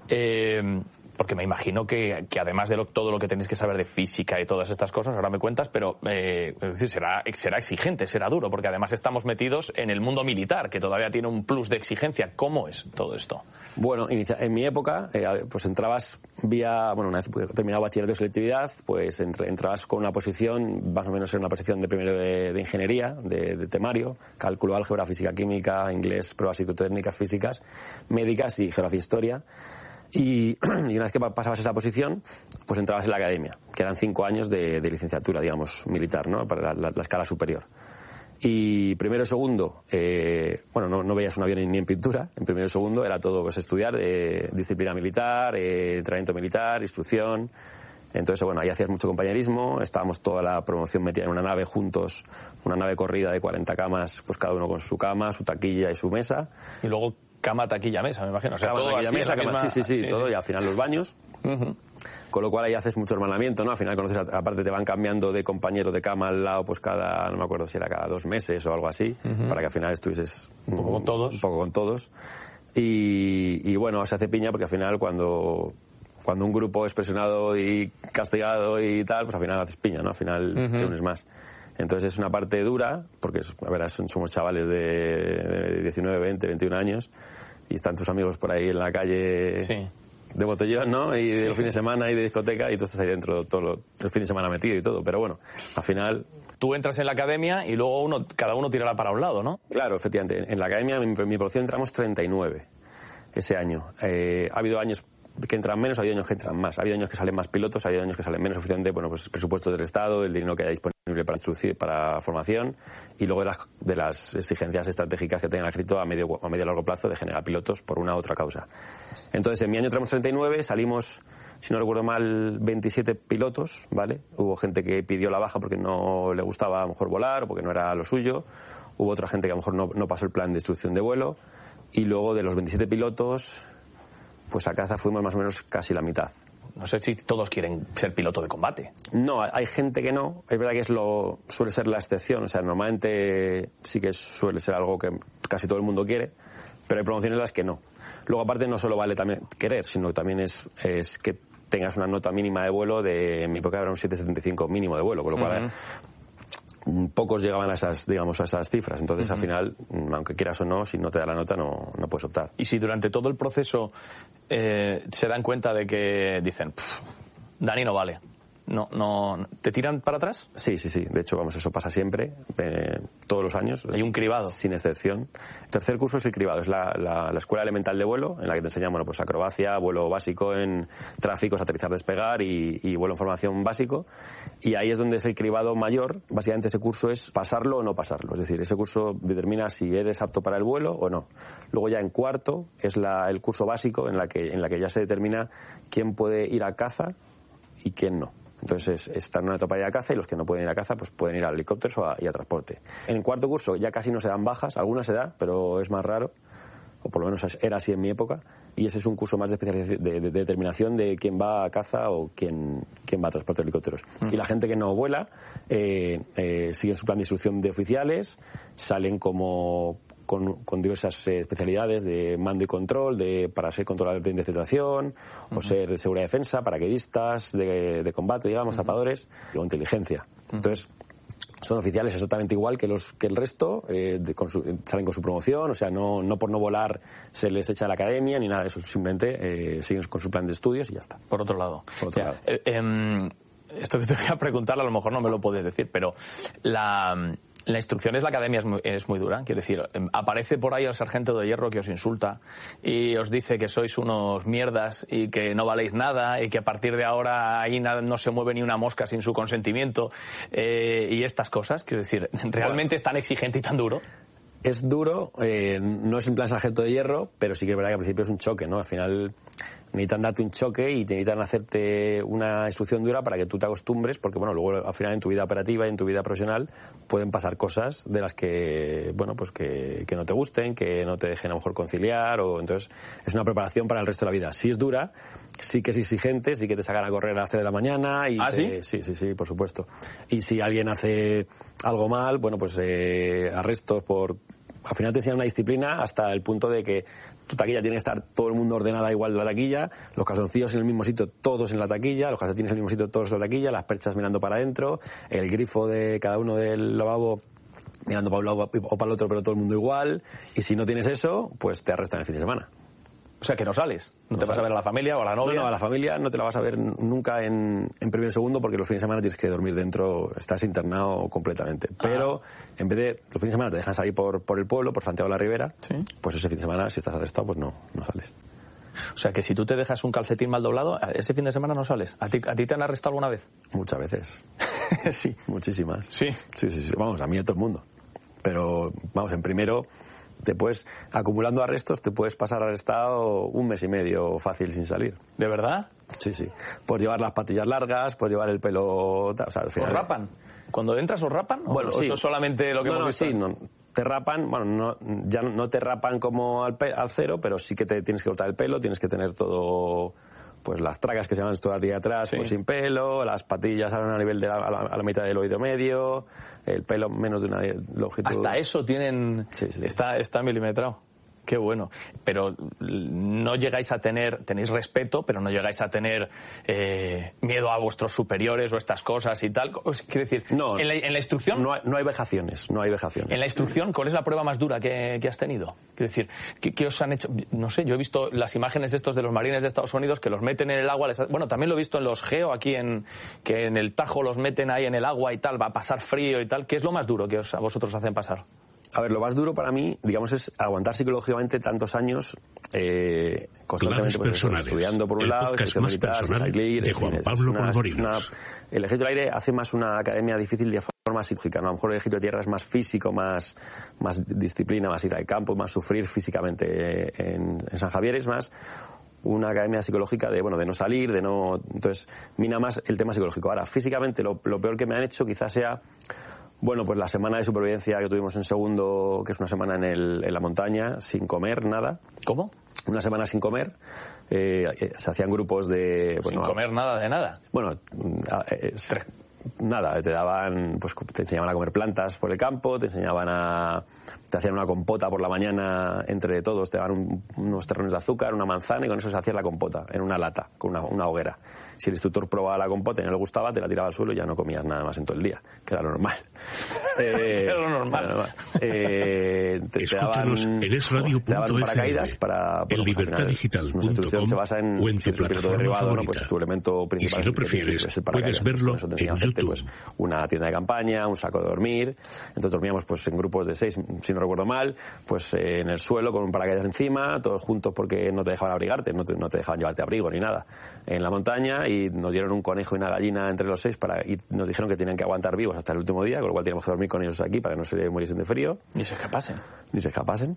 Eh, porque me imagino que, que además de lo, todo lo que tenéis que saber de física y todas estas cosas, ahora me cuentas, pero eh, es decir, será, será exigente, será duro, porque además estamos metidos en el mundo militar, que todavía tiene un plus de exigencia. ¿Cómo es todo esto? Bueno, inicia, en mi época, eh, pues entrabas vía, bueno, una vez terminado bachillerato de selectividad, pues entre, entrabas con una posición, más o menos en una posición de primero de, de ingeniería, de, de temario, cálculo, álgebra, física, química, inglés, pruebas psicotécnicas, físicas, médicas y geografía e historia. Y, y una vez que pasabas esa posición, pues entrabas en la academia, que eran cinco años de, de licenciatura, digamos, militar, ¿no? Para la, la, la escala superior. Y primero y segundo, eh, bueno, no, no veías un avión ni en pintura. En primero y segundo era todo pues, estudiar eh, disciplina militar, eh, entrenamiento militar, instrucción. Entonces, bueno, ahí hacías mucho compañerismo, estábamos toda la promoción metida en una nave juntos, una nave corrida de cuarenta camas, pues cada uno con su cama, su taquilla y su mesa. Y luego cama, taquilla, mesa, me imagino. O sea, cama, todo taquilla, así, mesa, cama, misma... sí, sí, sí, sí, todo, sí. Y al final los baños. Uh-huh. Con lo cual ahí haces mucho hermanamiento, ¿no? Al final conoces, aparte te van cambiando de compañero de cama al lado, pues cada, no me acuerdo si era cada dos meses o algo así, uh-huh. para que al final estuvieses un poco con todos. Un poco con todos. Y, y bueno, se hace piña porque al final cuando... Cuando un grupo es presionado y castigado y tal, pues al final haces piña, ¿no? Al final uh-huh. te unes más. Entonces es una parte dura, porque a ver, somos chavales de diecinueve, veinte, veintiún años y están tus amigos por ahí en la calle sí. de botellón, ¿no? Y de sí. los fines de semana y de discoteca y tú estás ahí dentro todo lo, el fin de semana metido y todo. Pero bueno, al final... Tú entras en la academia y luego uno, cada uno tirará para un lado, ¿no? Claro, efectivamente. En la academia, en mi, mi promoción entramos treinta y nueve ese año. Eh, ha habido años que entran menos, ha habido años que entran más. Ha habido años que salen más pilotos, ha habido años que salen menos, suficiente, bueno, pues presupuesto del Estado, el dinero que haya disponible para instrucir, para formación, y luego de las, de las exigencias estratégicas que tengan escrito a medio a medio largo plazo de generar pilotos por una u otra causa. Entonces, en mi año entramos treinta y nueve, salimos, si no recuerdo mal, veintisiete pilotos, ¿vale? Hubo gente que pidió la baja porque no le gustaba a lo mejor volar o porque no era lo suyo. Hubo otra gente que a lo mejor no, no pasó el plan de instrucción de vuelo. Y luego de los veintisiete pilotos, pues a caza fuimos más o menos casi la mitad. No sé si todos quieren ser piloto de combate. No, hay gente que no. Es verdad que es lo suele ser la excepción. O sea, normalmente sí que suele ser algo que casi todo el mundo quiere, pero hay promociones en las que no. Luego, aparte, no solo vale también querer, sino también es, es que tengas una nota mínima de vuelo de, en mi época era un siete setenta y cinco mínimo de vuelo, con lo cual... Uh-huh. Pocos llegaban a esas, digamos, a esas cifras. Entonces, uh-huh. al final, aunque quieras o no, si no te da la nota, no, no puedes optar. Y si durante todo el proceso eh, se dan cuenta de que dicen, Dani no vale, no, no, ¿te tiran para atrás? Sí, sí, sí. De hecho, vamos, eso pasa siempre, eh, todos los años. Hay un cribado. Sin excepción. El tercer curso es el cribado, es la, la, la escuela elemental de vuelo, en la que te enseñan, bueno, pues acrobacia, vuelo básico en tráficos, aterrizar, despegar y, y vuelo en formación básico. Y ahí es donde es el cribado mayor. Básicamente ese curso es pasarlo o no pasarlo. Es decir, ese curso determina si eres apto para el vuelo o no. Luego ya en cuarto es la, el curso básico en la que, en la que ya se determina quién puede ir a caza y quién no. Entonces están en una etapa de ir a caza y los que no pueden ir a caza pues pueden ir a helicópteros o a, y a transporte. En el cuarto curso ya casi no se dan bajas, algunas se da, pero es más raro, o por lo menos era así en mi época, y ese es un curso más de especialización, de, de, de determinación de quién va a caza o quién, quién va a transporte de helicópteros. Mm. Y la gente que no vuela eh, eh, siguen su plan de instrucción de oficiales, salen como Con, con diversas eh, especialidades de mando y control, de para ser controlador de interceptación, uh-huh. o ser de seguridad y defensa, paracaidistas, de, de combate, digamos, uh-huh. zapadores, o inteligencia. Uh-huh. Entonces, son oficiales exactamente igual que los que el resto, eh, de, con su, salen con su promoción, o sea, no, no por no volar se les echa a la academia ni nada de eso, simplemente eh, siguen con su plan de estudios y ya está. Por otro lado. Por otro o sea, lado. Eh, eh, esto que te voy a preguntar a lo mejor no me lo puedes decir, pero la... La instrucción es la academia es muy, es muy dura, quiero decir, aparece por ahí el sargento de hierro que os insulta y os dice que sois unos mierdas y que no valéis nada y que a partir de ahora ahí no se mueve ni una mosca sin su consentimiento eh, y estas cosas, quiero decir, ¿realmente es tan exigente y tan duro? Es duro, eh, no es en plan sargento de hierro, pero sí que es verdad que al principio es un choque, ¿no? Al final necesitan darte un choque y te necesitan hacerte una instrucción dura para que tú te acostumbres, porque bueno, luego al final en tu vida operativa y en tu vida profesional pueden pasar cosas de las que, bueno, pues que, que no te gusten, que no te dejen a lo mejor conciliar, o entonces es una preparación para el resto de la vida. Sí es dura, sí que es exigente, sí que te sacan a correr a las tres de la mañana y ¿Ah, te, sí? sí, sí, sí, por supuesto. Y si alguien hace algo mal, bueno, pues eh, arrestos por... Al final te enseñan una disciplina hasta el punto de que tu taquilla tiene que estar todo el mundo ordenada igual en la taquilla, los calzoncillos en el mismo sitio todos en la taquilla, los calcetines en el mismo sitio todos en la taquilla, las perchas mirando para adentro, el grifo de cada uno del lavabo mirando para un lado o para el otro, pero todo el mundo igual, y si no tienes eso, pues te arrestan el fin de semana. O sea, que no sales. No, no te sales. vas a ver a la familia o a la novia. No, no, a la familia no te la vas a ver nunca en, en primero y segundo porque los fines de semana tienes que dormir dentro, estás internado completamente. Pero ah. en vez de los fines de semana te dejan salir por, por el pueblo, por Santiago de la Ribera, ¿sí? Pues ese fin de semana, si estás arrestado, pues no, no sales. O sea, que si tú te dejas un calcetín mal doblado, ese fin de semana no sales. ¿A ti, a ti te han arrestado alguna vez? Muchas veces. Sí. Muchísimas. Sí. Sí, sí, sí. Vamos, a mí y a todo el mundo. Pero, vamos, en primero... te puedes, acumulando arrestos, te puedes pasar arrestado un mes y medio fácil sin salir. ¿De verdad? Sí, sí. Por llevar las patillas largas, por llevar el pelo... O sea, al final... ¿Os rapan? ¿Cuando entras os rapan? Bueno, ¿O sí. eso es solamente lo que no, hemos no, visto? Sí, no, te rapan, bueno, no, ya no te rapan como al, pe- al cero, pero sí que te tienes que cortar el pelo, tienes que tener todo... Pues las tragas que se llaman todas de atrás, sí. Pues sin pelo, las patillas a nivel de la, a, la, a la mitad del oído medio, el pelo menos de una longitud. Hasta eso tienen, sí, sí, sí. Está, está milimetrado. Qué bueno. Pero no llegáis a tener, tenéis respeto, pero no llegáis a tener eh, miedo a vuestros superiores o estas cosas y tal. Quiero decir, no, en la, en la instrucción... No hay, no hay vejaciones, no hay vejaciones. En la instrucción, ¿cuál es la prueba más dura que, que has tenido? Quiero decir, ¿qué, ¿qué os han hecho? No sé, yo he visto las imágenes de estos de los marines de Estados Unidos que los meten en el agua. Les, bueno, también lo he visto en los Geo, aquí en que en el Tajo los meten ahí en el agua y tal, va a pasar frío y tal. ¿Qué es lo más duro que os, a vosotros hacen pasar? A ver, lo más duro para mí, digamos, es aguantar psicológicamente tantos años eh, constantemente pues, estudiando por un el lado, podcast más militar, personal Aguilir, de Juan es, Pablo es una, Polvorinos. Una, el Ejército del Aire hace más una academia difícil de forma psicológica, ¿no? A lo mejor el Ejército de Tierra es más físico, más, más disciplina, más ir al campo, más sufrir físicamente. En, en San Javier es más una academia psicológica de, bueno, de no salir, de no... Entonces, mina más el tema psicológico. Ahora, físicamente, lo, lo peor que me han hecho quizás sea... Bueno, pues la semana de supervivencia que tuvimos en segundo, que es una semana en, el, en la montaña, sin comer nada. ¿Cómo? Una semana sin comer. Eh, se hacían grupos de... Sin bueno, comer nada de nada. Bueno, eh, nada, te daban, pues te enseñaban a comer plantas por el campo, te enseñaban a, te hacían una compota por la mañana entre todos, te daban un, unos terrones de azúcar, una manzana, y con eso se hacía la compota, en una lata, con una, una hoguera. Si el instructor probaba la compota y no le gustaba, te la tiraba al suelo y ya no comías nada más en todo el día, que era lo normal. eh, era lo normal. Era normal. Eh, te, Escúchanos te daban, en es radio punto te daban paracaídas para... en libertad digital punto com se basa en, o en tu si plataforma derribado, favorita. ¿no? Pues tu elemento principal. Y si lo prefieres, es el puedes verlo pues, en hacerte, YouTube. Pues, una tienda de campaña, un saco de dormir. Entonces dormíamos pues en grupos de seis, si no recuerdo mal, pues eh, en el suelo con un paracaídas encima, todos juntos porque no te dejaban abrigarte, no te, no te dejaban llevarte abrigo ni nada. En la montaña, y nos dieron un conejo y una gallina entre los seis para, y nos dijeron que tenían que aguantar vivos hasta el último día, con lo cual teníamos que dormir con ellos aquí para que no se muriesen de frío. Ni se escapasen. Ni se escapasen.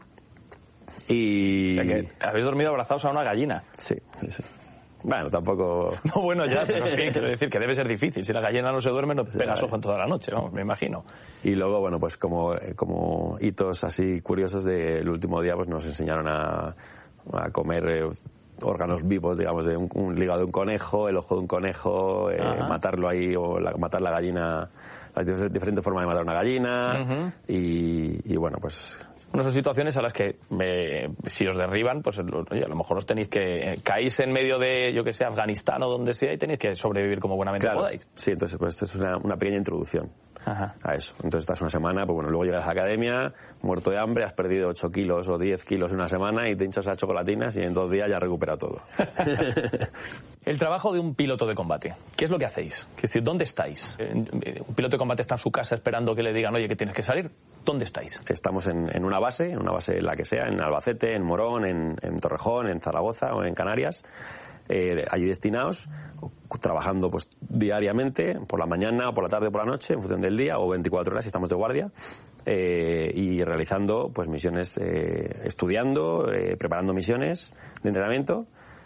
Y... O sea que habéis dormido abrazados a una gallina. Sí, sí, sí. Bueno, tampoco... No, bueno, ya, pero en fin, quiero decir que debe ser difícil. Si la gallina no se duerme, no pega ojo en toda la noche, vamos, me imagino. Y luego, bueno, pues como, como hitos así curiosos del último día, pues nos enseñaron a, a comer... Eh, órganos vivos, digamos, de un, un hígado de un conejo, el ojo de un conejo, eh, matarlo ahí, o la, matar la gallina, hay diferentes formas de matar una gallina, uh-huh. y, y bueno, pues... Bueno, son situaciones a las que eh, si os derriban, pues oye, a lo mejor os tenéis que... Eh, caís en medio de, yo que sé, Afganistán o donde sea, y tenéis que sobrevivir como buenamente claro. podáis. Sí, entonces pues esto es una, una pequeña introducción. Ajá. A eso. Entonces estás una semana, pues bueno, luego llegas a la academia, muerto de hambre, has perdido ocho kilos o diez kilos en una semana y te hinchas a chocolatinas y en dos días ya has recuperado todo. El trabajo de un piloto de combate, ¿qué es lo que hacéis? Es decir, ¿dónde estáis? Un piloto de combate está en su casa esperando que le digan, oye, que tienes que salir. ¿Dónde estáis? Estamos en, en una base, en una base la que sea, en Albacete, en Morón, en, en Torrejón, en Zaragoza o en Canarias. Eh, allí destinados, trabajando pues diariamente, por la mañana, por la tarde o por la noche, en función del día, o veinticuatro horas si estamos de guardia, eh, y realizando pues misiones, eh, estudiando, eh, preparando misiones de entrenamiento,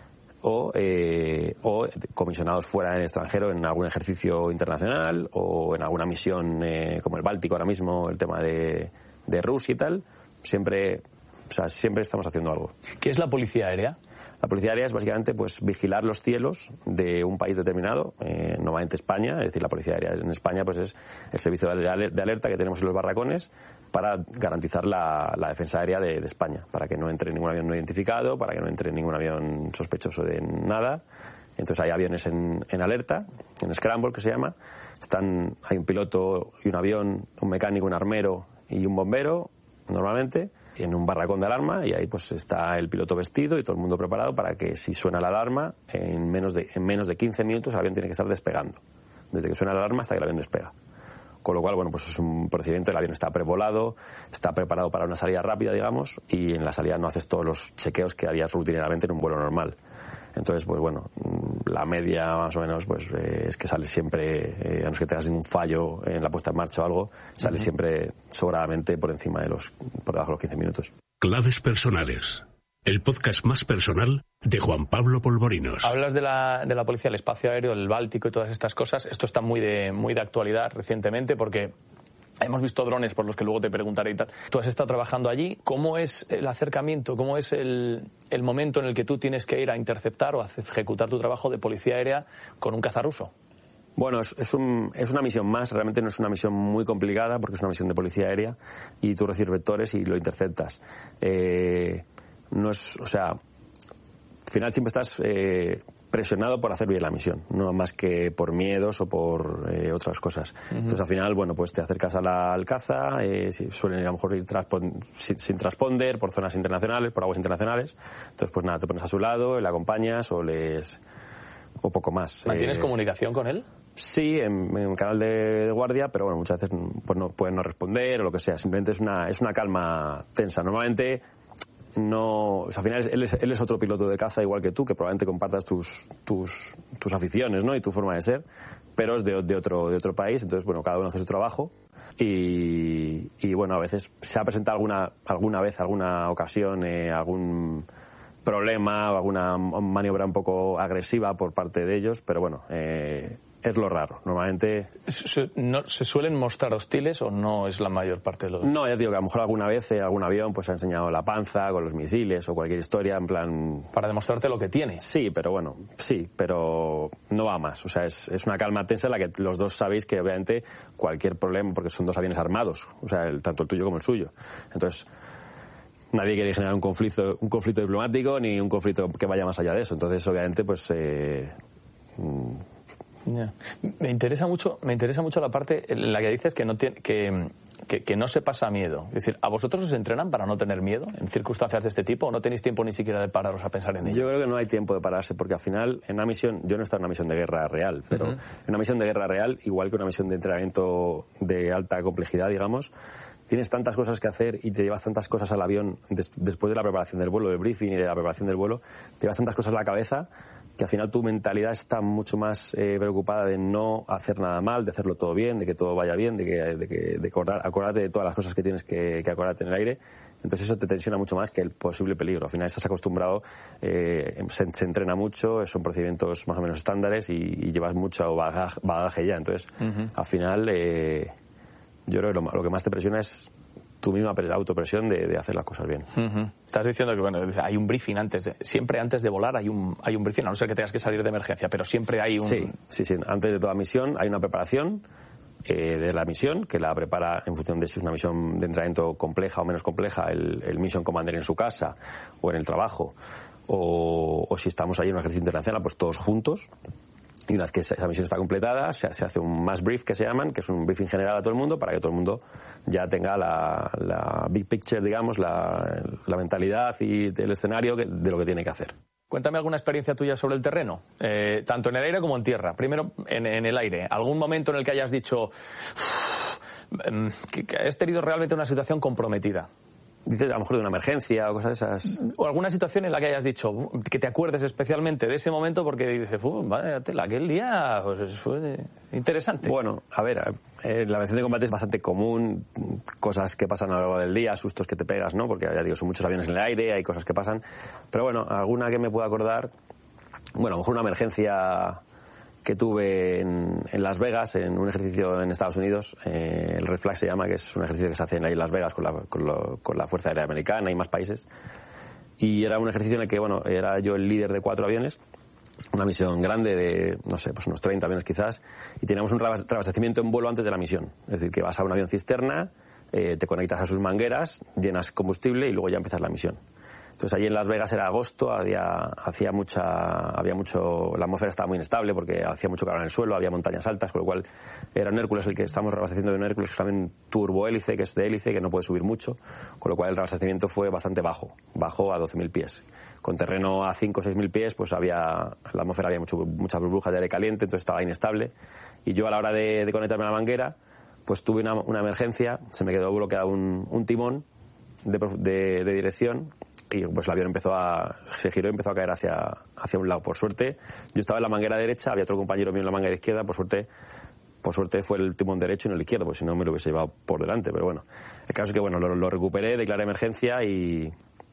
o, eh, o comisionados fuera en el extranjero en algún ejercicio internacional, o en alguna misión eh, como el Báltico ahora mismo, el tema de, de Rusia y tal. Siempre, o sea, siempre estamos haciendo algo. ¿Qué es la policía aérea? La policía aérea es básicamente pues vigilar los cielos de un país determinado, eh, normalmente España, es decir, la policía aérea en España pues es el servicio de alerta que tenemos en los barracones para garantizar la, la defensa aérea de, de España, para que no entre ningún avión no identificado, para que no entre ningún avión sospechoso de nada. Entonces hay aviones en, en alerta, en scramble que se llama, están, hay un piloto y un avión, un mecánico, un armero y un bombero, normalmente, en un barracón de alarma, y ahí pues está el piloto vestido y todo el mundo preparado para que si suena la alarma, en menos de, en menos de quince minutos el avión tiene que estar despegando, desde que suena la alarma hasta que el avión despega. Con lo cual, bueno, pues es un procedimiento, el avión está prevolado, está preparado para una salida rápida, digamos, y en la salida no haces todos los chequeos que harías rutinariamente en un vuelo normal. Entonces, pues bueno, la media más o menos pues eh, es que sale siempre, eh, a no ser que tengas ningún fallo en la puesta en marcha o algo, sale uh-huh. siempre sobradamente por encima de los, por debajo de los quince minutos. Claves personales. El podcast más personal de Juan Pablo Polvorinos. Hablas de la, de la policía, el espacio aéreo, el Báltico y todas estas cosas. Esto está muy de, muy de actualidad recientemente porque hemos visto drones por los que luego te preguntaré y tal. Tú has estado trabajando allí. ¿Cómo es el acercamiento? ¿Cómo es el, el momento en el que tú tienes que ir a interceptar o a ejecutar tu trabajo de policía aérea con un caza ruso? Bueno, es, es, un, es una misión más, realmente no es una misión muy complicada porque es una misión de policía aérea y tú recibes vectores y lo interceptas. Eh, no es, o sea, al final siempre estás eh, presionado por hacer bien la misión, no más que por miedos o por eh, otras cosas. Uh-huh. Entonces al final, bueno, pues te acercas a la, al caza, eh, si suelen a lo mejor ir transpon- sin, sin transponder por zonas internacionales, por aguas internacionales. Entonces pues nada, te pones a su lado, le acompañas o les... o poco más. ¿Mantienes eh, comunicación con él? Sí, en, en canal de, de guardia, pero bueno, muchas veces pues no pueden no responder o lo que sea. Simplemente es una es una calma tensa. Normalmente no, o sea, al final él es, él es otro piloto de caza igual que tú, que probablemente compartas tus tus tus aficiones, ¿no? Y tu forma de ser, pero es de, de otro de otro país. Entonces bueno, cada uno hace su trabajo y, y bueno, a veces se ha presentado alguna alguna vez, alguna ocasión, eh, algún problema o alguna maniobra un poco agresiva por parte de ellos, pero bueno, eh, es lo raro. Normalmente... ¿Se, no, ¿Se suelen mostrar hostiles o no es la mayor parte de los...? No, ya digo que a lo mejor alguna vez eh, algún avión pues ha enseñado la panza con los misiles o cualquier historia en plan... Para demostrarte lo que tiene. Sí, pero bueno, sí, pero no va más. O sea, es, es una calma tensa en la que los dos sabéis que obviamente cualquier problema, porque son dos aviones armados, o sea, el, tanto el tuyo como el suyo. Entonces, nadie quiere generar un conflicto, un conflicto diplomático ni un conflicto que vaya más allá de eso. Entonces, obviamente, pues... Eh, Yeah. Me interesa mucho, me interesa mucho la parte en la que dices que no tiene, que, que, que no se pasa miedo. Es decir, ¿a vosotros os entrenan para no tener miedo en circunstancias de este tipo o no tenéis tiempo ni siquiera de pararos a pensar en ello? Yo creo que no hay tiempo de pararse porque al final en una misión, yo no he estado en una misión de guerra real, pero uh-huh. en una misión de guerra real, igual que una misión de entrenamiento de alta complejidad, digamos, tienes tantas cosas que hacer y te llevas tantas cosas al avión des, después de la preparación del vuelo, del briefing y de la preparación del vuelo, te llevas tantas cosas a la cabeza que al final tu mentalidad está mucho más eh, preocupada de no hacer nada mal, de hacerlo todo bien, de que todo vaya bien, de que de, que, de acordar, acordarte de todas las cosas que tienes que, que acordarte en el aire. Entonces eso te tensiona mucho más que el posible peligro. Al final estás acostumbrado, eh, se, se entrena mucho, son procedimientos más o menos estándares y, y llevas mucho bagaje, bagaje ya. Entonces, uh-huh. al final, eh, yo creo que lo, lo que más te presiona es tu misma autopresión de, de hacer las cosas bien. Uh-huh. Estás diciendo que bueno, hay un briefing antes, de, siempre antes de volar hay un hay un briefing, a no ser que tengas que salir de emergencia, pero siempre hay un... Sí, sí, sí. Antes de toda misión hay una preparación eh, de la misión, que la prepara en función de si es una misión de entrenamiento compleja o menos compleja, el, el Mission Commander en su casa o en el trabajo, o, o si estamos ahí en un ejercicio internacional, pues todos juntos. Y una vez que esa misión está completada, se, se hace un mass brief, que se llaman, que es un briefing general a todo el mundo, para que todo el mundo ya tenga la, la big picture, digamos, la, la mentalidad y el escenario que, de lo que tiene que hacer. Cuéntame alguna experiencia tuya sobre el terreno, eh, tanto en el aire como en tierra. Primero, en, en el aire. ¿Algún momento en el que hayas dicho que, que has tenido realmente una situación comprometida? Dices a lo mejor de una emergencia o cosas de esas. O alguna situación en la que hayas dicho, que te acuerdes especialmente de ese momento porque dices, vaya tela, aquel día pues, fue interesante. Bueno, a ver, eh, la aviación de combate es bastante común, cosas que pasan a lo largo del día, sustos que te pegas, ¿no? Porque ya digo, son muchos aviones en el aire, hay cosas que pasan. Pero bueno, alguna que me pueda acordar, bueno, a lo mejor una emergencia que tuve en, en Las Vegas, en un ejercicio en Estados Unidos, eh, el Red Flag se llama, que es un ejercicio que se hace ahí en Las Vegas con la, con, lo, con la Fuerza Aérea Americana y más países. Y era un ejercicio en el que, bueno, era yo el líder de cuatro aviones, una misión grande de, no sé, pues unos treinta aviones quizás, y teníamos un reabastecimiento en vuelo antes de la misión. Es decir, que vas a un avión cisterna, eh, te conectas a sus mangueras, llenas combustible y luego ya empiezas la misión. Entonces allí en Las Vegas era agosto, había, hacía mucha, había mucho, la atmósfera estaba muy inestable porque hacía mucho calor en el suelo, había montañas altas, con lo cual era un Hércules el que estamos reabasteciendo de un Hércules que es también turbohélice, que es de hélice, que no puede subir mucho, con lo cual el reabastecimiento fue bastante bajo, bajo a doce mil pies. Con terreno a cinco o seis mil pies, pues había, la atmósfera había mucho, muchas burbujas de aire caliente, entonces estaba inestable. Y yo a la hora de, de conectarme a la manguera, pues tuve una, una emergencia, se me quedó bloqueado un, un timón de, de, de dirección, y pues el avión empezó a, se giró y empezó a caer hacia, hacia un lado. Por suerte, yo estaba en la manguera derecha, había otro compañero mío en la manguera izquierda, por suerte, por suerte fue el timón derecho y no el izquierdo, porque si no me lo hubiese llevado por delante, pero bueno. El caso es que bueno, lo, lo recuperé, declaré emergencia y,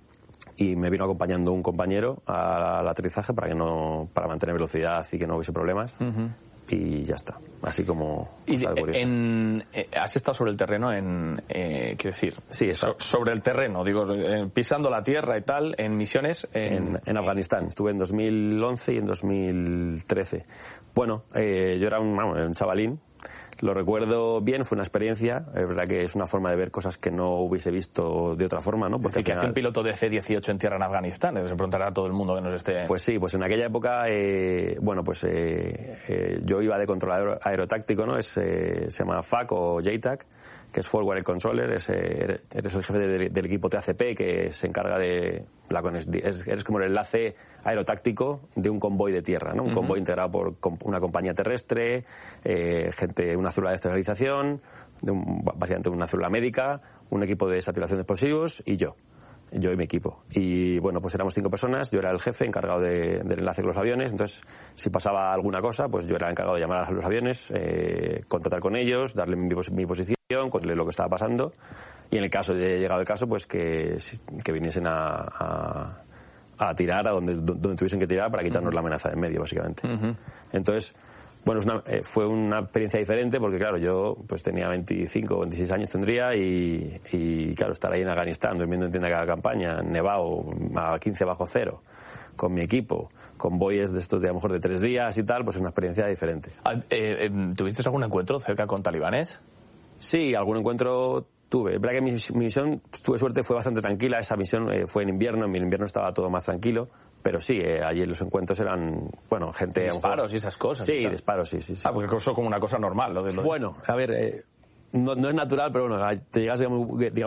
y me vino acompañando un compañero al aterrizaje para que no, para mantener velocidad y que no hubiese problemas. Uh-huh. Y ya está, así como... ¿Y en, eh, has estado sobre el terreno en, eh, quiero decir, sí, so, sobre el terreno, digo, eh, pisando la tierra y tal, en misiones? En, en, en Afganistán, estuve en dos mil once y en dos mil trece. Bueno, eh, yo era un, vamos, un chavalín, lo recuerdo bien, fue una experiencia, es verdad que es una forma de ver cosas que no hubiese visto de otra forma, ¿no? Porque ¿qué hace un piloto de C dieciocho en tierra en Afganistán? Se preguntará a todo el mundo que nos esté... Pues sí, pues en aquella época, eh, bueno, pues eh, eh, yo iba de controlador aerotáctico, ¿no? Es, eh, se llama F A C o J TAC, que es Forward Air Controller, es, eh, eres el jefe de, del equipo T A C P que se encarga de... La, es, eres como el enlace aerotáctico de un convoy de tierra, ¿no? Un uh-huh. convoy integrado por una compañía terrestre, eh, gente, una célula de esterilización, de un, básicamente una célula médica, un equipo de saturación de explosivos y yo. Yo y mi equipo. Y bueno, pues éramos cinco personas, yo era el jefe encargado de, del enlace con los aviones, entonces si pasaba alguna cosa, pues yo era el encargado de llamar a los aviones, eh, contactar con ellos, darle mi, mi posición, contarle lo que estaba pasando y en el caso de llegado el caso, pues que, que viniesen a, a, a tirar a donde, donde tuviesen que tirar para quitarnos uh-huh. la amenaza de en medio, básicamente. Uh-huh. Entonces, Bueno, es una, eh, fue una experiencia diferente porque, claro, yo pues tenía veinticinco o veintiséis años tendría y, y, claro, estar ahí en Afganistán, durmiendo en tienda cada campaña, nevado, a quince bajo cero, con mi equipo, con boyes de estos de a lo mejor de tres días y tal, pues es una experiencia diferente. Eh, eh, ¿Tuviste algún encuentro cerca con talibanes? Sí, algún encuentro tuve. Es verdad que mi, mi misión, tuve suerte, fue bastante tranquila. Esa misión eh, fue en invierno, en mi invierno estaba todo más tranquilo. Pero sí, eh, allí los encuentros eran, bueno, gente... Disparos y esas cosas. Sí, disparos, sí, sí, sí. Ah, porque eso como una cosa normal. Lo de lo bueno, a ver, eh, no, no es natural, pero bueno, te llegas, digamos, digamos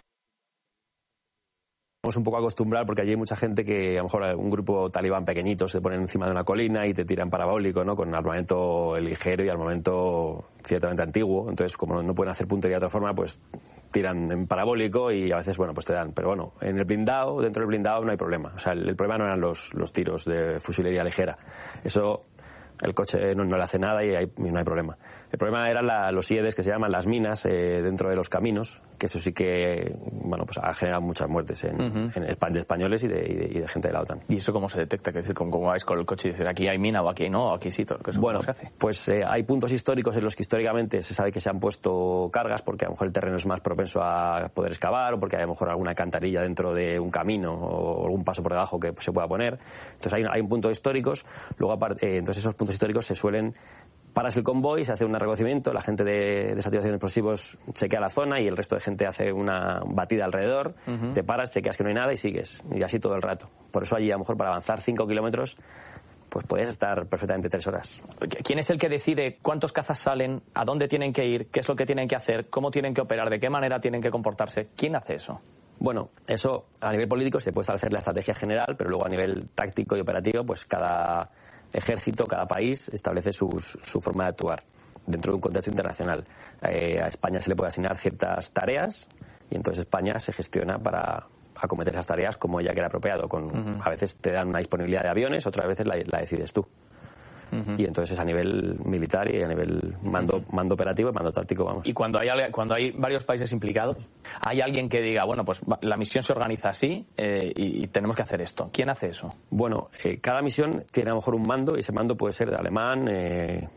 un poco a acostumbrar, porque allí hay mucha gente que, a lo mejor un grupo talibán pequeñito, se ponen encima de una colina y te tiran parabólico, ¿no? Con armamento ligero y armamento ciertamente antiguo. Entonces, como no pueden hacer puntería de otra forma, pues tiran en parabólico y a veces, bueno, pues te dan. Pero bueno, en el blindado, dentro del blindado no hay problema. O sea, el, el problema no eran los, los tiros de fusilería ligera. Eso, el coche no, no le hace nada y, hay, y no hay problema. El problema eran la, los I E Ds, que se llaman las minas, eh, dentro de los caminos, que eso sí que, bueno, pues ha generado muchas muertes en, uh-huh. en España, de españoles y de, y, de, y de gente de la OTAN. ¿Y eso cómo se detecta? ¿Cómo, cómo, cómo vais con el coche y dices aquí hay mina o aquí no, o aquí sí? Todo, eso bueno, ¿cómo se hace? Pues eh, hay puntos históricos en los que históricamente se sabe que se han puesto cargas, porque a lo mejor el terreno es más propenso a poder excavar, o porque hay a lo mejor alguna alcantarilla dentro de un camino o algún paso por debajo que se pueda poner. Entonces hay, hay un punto históricos, luego aparte, eh, entonces esos puntos históricos se suelen... Paras el convoy, se hace un reconocimiento, la gente de desactivación de explosivos chequea la zona y el resto de gente hace una batida alrededor, uh-huh. te paras, chequeas que no hay nada y sigues, y así todo el rato. Por eso allí a lo mejor para avanzar cinco kilómetros pues puedes estar perfectamente tres horas. ¿Quién es el que decide cuántos cazas salen, a dónde tienen que ir, qué es lo que tienen que hacer, cómo tienen que operar, de qué manera tienen que comportarse? ¿Quién hace eso? Bueno, eso a nivel político se puede establecer la estrategia general, pero luego a nivel táctico y operativo, pues cada ejército, cada país establece sus, su forma de actuar dentro de un contexto internacional. Eh, a España se le puede asignar ciertas tareas y entonces España se gestiona para acometer esas tareas como ella quiera apropiado. Con, uh-huh. A veces te dan una disponibilidad de aviones, otras veces la, la decides tú. Uh-huh. Y entonces es a nivel militar y a nivel mando, uh-huh. mando operativo y mando táctico, vamos. Y cuando hay, cuando hay varios países implicados, hay alguien que diga, bueno, pues la misión se organiza así eh, y, y tenemos que hacer esto. ¿Quién hace eso? Bueno, eh, cada misión tiene a lo mejor un mando y ese mando puede ser de alemán, eh,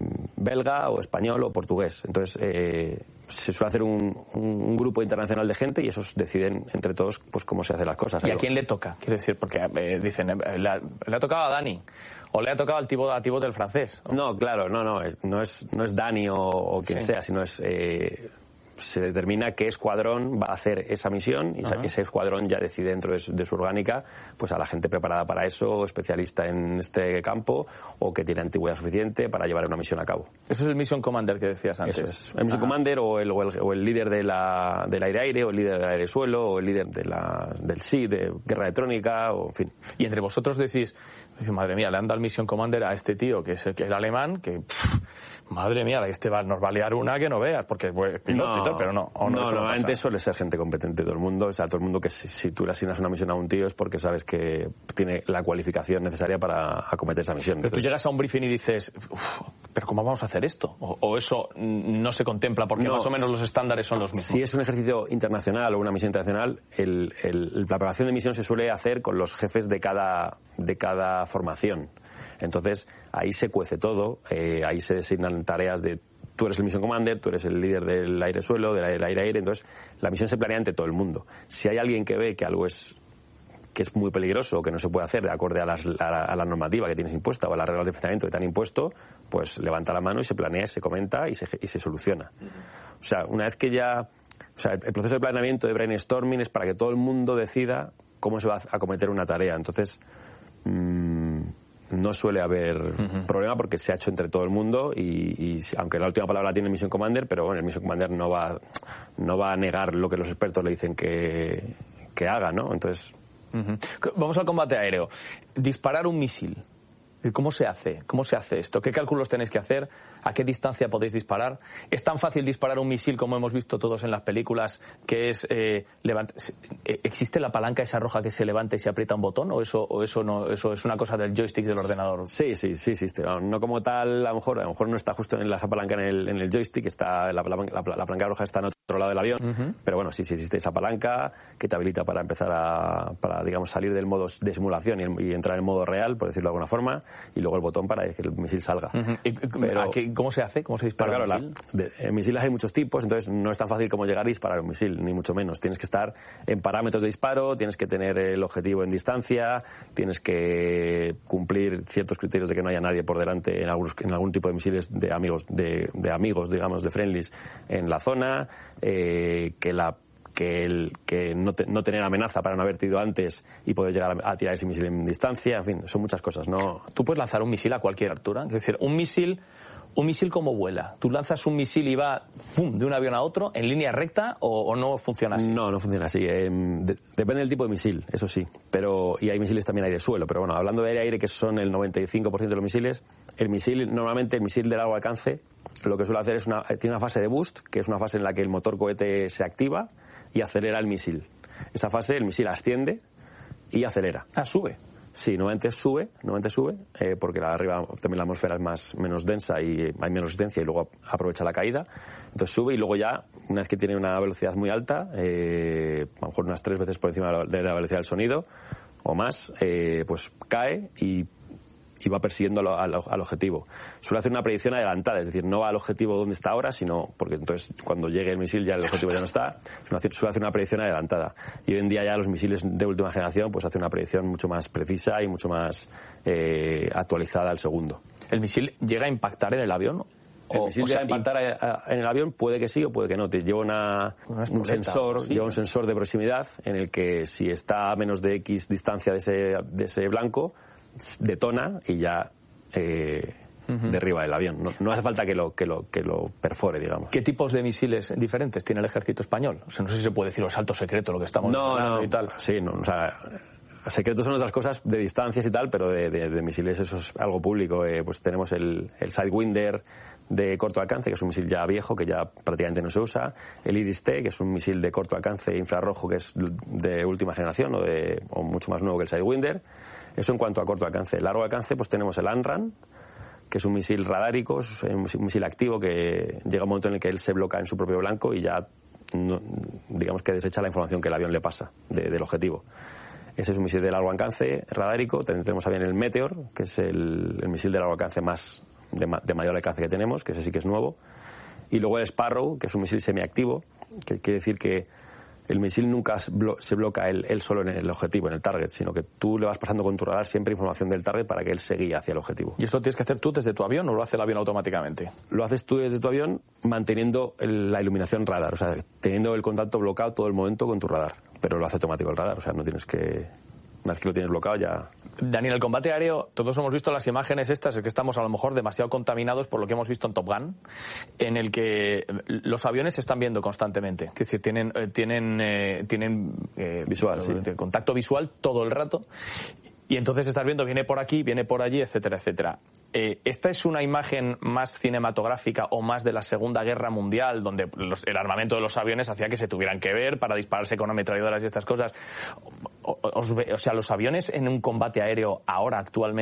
belga o español o portugués. Entonces eh, se suele hacer un, un, un grupo internacional de gente y esos deciden entre todos pues cómo se hacen las cosas. ¿Y a quién le toca? Quiero decir, porque eh, dicen, eh, le, ha, le ha tocado a Dani. ¿O le ha tocado al tipo, al tipo del francés? ¿O? No, claro, no, no, es, no es, no es Dani o, o quien sí. sea, sino es, eh, se determina qué escuadrón va a hacer esa misión y uh-huh. ese escuadrón ya decide dentro de su, de su orgánica pues a la gente preparada para eso, especialista en este campo o que tiene antigüedad suficiente para llevar una misión a cabo. Ese es el Mission Commander que decías antes. Eso es. El Mission uh-huh. Commander o el, o el, o el líder de la, del aire-aire o el líder del aire-suelo o el líder de la, del S I, de guerra electrónica, o en fin. Y entre vosotros decís, madre mía, le han dado el Mission Commander a este tío que es el, que es el alemán, que pff, madre mía, este va, nos va a liar una que no veas, porque es piloto no, y todo, pero no. ¿O no, no normalmente suele ser gente competente todo el mundo, o sea, todo el mundo que si, si tú le asignas una misión a un tío es porque sabes que tiene la cualificación necesaria para acometer esa misión. Pero Entonces, tú llegas a un briefing y dices, pero ¿cómo vamos a hacer esto? O, o eso no se contempla porque no, más o menos los estándares son los mismos. Si es un ejercicio internacional o una misión internacional, el, el, la preparación de misión se suele hacer con los jefes de cada, de cada formación. Entonces, ahí se cuece todo, eh, ahí se designan tareas de tú eres el Mission Commander, tú eres el líder del aire-suelo, del aire-aire, entonces la misión se planea entre todo el mundo. Si hay alguien que ve que algo es que es muy peligroso o que no se puede hacer de acorde a, las, a, la, a la normativa que tienes impuesta o a las reglas de funcionamiento que te han impuesto, pues levanta la mano y se planea, se comenta y se, y se soluciona. O sea, una vez que ya... O sea, el proceso de planeamiento de brainstorming es para que todo el mundo decida cómo se va a acometer una tarea. Entonces, mmm, no suele haber uh-huh. problema porque se ha hecho entre todo el mundo y, y aunque la última palabra la tiene el Mission Commander, pero bueno, el Mission Commander no va, no va a negar lo que los expertos le dicen que, que haga, ¿no? Entonces... Uh-huh. Vamos al combate aéreo. Disparar un misil. ¿Cómo se hace? ¿Cómo se hace esto? ¿Qué cálculos tenéis que hacer? ¿A qué distancia podéis disparar? ¿Es tan fácil disparar un misil como hemos visto todos en las películas, que es eh, levant... ¿existe la palanca esa roja que se levanta y se aprieta un botón? ¿O eso, o eso no, eso es una cosa del joystick del ordenador? Sí, sí, sí existe. No como tal, a lo mejor, a lo mejor no está justo en la, esa palanca en el, en el joystick, está la, la, la, la palanca roja está en otro otro lado del avión, uh-huh. pero bueno, sí, sí existe esa palanca que te habilita para empezar a, para, digamos, salir del modo de simulación y, el, y entrar en modo real, por decirlo de alguna forma, y luego el botón para que el misil salga. Uh-huh. ¿Y, pero, ¿qué, ¿Cómo se hace? ¿Cómo se dispara claro, el misil? La, de, en misiles hay muchos tipos, entonces no es tan fácil como llegar y disparar un misil, ni mucho menos. Tienes que estar en parámetros de disparo, tienes que tener el objetivo en distancia, tienes que cumplir ciertos criterios de que no haya nadie por delante en, algunos, en algún tipo de misiles de amigos, de, de amigos, digamos, de friendlies en la zona, eh, que la que, el, que no, te, no tener amenaza para no haberte ido antes y poder llegar a, a tirar ese misil en distancia, en fin, son muchas cosas, ¿no? Tú puedes lanzar un misil a cualquier altura, es decir, un misil... ¿Un misil cómo vuela? ¿Tú lanzas un misil y va ¡pum!, de un avión a otro en línea recta o, o no funciona así? No, no funciona así. Eh, de, depende del tipo de misil, eso sí. Pero y hay misiles también aire-suelo. Pero bueno, hablando de aire-aire, que son el noventa y cinco por ciento de los misiles, el misil, normalmente el misil de largo alcance, lo que suele hacer es una, tiene una fase de boost, que es una fase en la que el motor cohete se activa y acelera el misil. Esa fase, el misil asciende y acelera. Ah, sube. Sí, normalmente sube, normalmente sube, eh, porque la arriba también la atmósfera es más menos densa y hay menos resistencia y luego aprovecha la caída. Entonces sube y luego ya, una vez que tiene una velocidad muy alta, eh, a lo mejor unas tres veces por encima de la velocidad del sonido o más, eh, pues cae y y va persiguiendo al, al, al objetivo. Suele hacer una predicción adelantada, es decir, no va al objetivo donde está ahora, sino porque entonces cuando llegue el misil ya el objetivo ya no está. Suele hacer una predicción adelantada. Y hoy en día ya los misiles de última generación pues hacen una predicción mucho más precisa y mucho más eh, actualizada al segundo. ¿El misil llega a impactar en el avión? El misil llega a impactar en el avión, puede que sí o puede que no. Te lleva una, una un sensor, sí. lleva un sensor de proximidad en el que si está a menos de X distancia de ese, de ese blanco, detona y ya eh, uh-huh. derriba el avión. No, no hace falta que lo, que, lo, que lo perfore, digamos. ¿Qué tipos de misiles diferentes tiene el ejército español? O sea, no sé si se puede decir los saltos secretos, lo que estamos no, hablando no, y tal. Sí, no, o sea, secretos son otras cosas de distancias y tal, pero de, de, de misiles eso es algo público. Eh, pues tenemos el, el Sidewinder de corto alcance, que es un misil ya viejo, que ya prácticamente no se usa. El Iris-T, que es un misil de corto alcance infrarrojo, que es de última generación o, de, o mucho más nuevo que el Sidewinder. Eso en cuanto a corto alcance. Largo alcance, pues tenemos el ANRAN, que es un misil radárico, es un misil activo que llega un momento en el que él se bloquea en su propio blanco y ya, no, digamos que desecha la información que el avión le pasa de, del objetivo. Ese es un misil de largo alcance radárico. También tenemos también el Meteor, que es el, el misil de largo alcance más de, de mayor alcance que tenemos, que ese sí que es nuevo. Y luego el Sparrow, que es un misil semiactivo, que quiere decir que el misil nunca se bloquea él, él solo en el objetivo, en el target, sino que tú le vas pasando con tu radar siempre información del target para que él se guíe hacia el objetivo. ¿Y esto lo tienes que hacer tú desde tu avión o lo hace el avión automáticamente? Lo haces tú desde tu avión manteniendo el, la iluminación radar, o sea, teniendo el contacto bloqueado todo el momento con tu radar, pero lo hace automático el radar, o sea, no tienes que... Una vez que lo tienes bloqueado ya... Daniel, el combate aéreo, todos hemos visto las imágenes estas, es que estamos a lo mejor demasiado contaminados por lo que hemos visto en Top Gun, en el que los aviones se están viendo constantemente, es decir, tienen, eh, tienen, eh, tienen eh, visual, sí. contacto visual todo el rato. Y entonces estás viendo, viene por aquí, viene por allí, etcétera, etcétera. Eh, ¿Esta es una imagen más cinematográfica o más de la Segunda Guerra Mundial, donde los, el armamento de los aviones hacía que se tuvieran que ver para dispararse con ametralladoras y estas cosas? O, o, o sea, los aviones en un combate aéreo ahora, actualmente,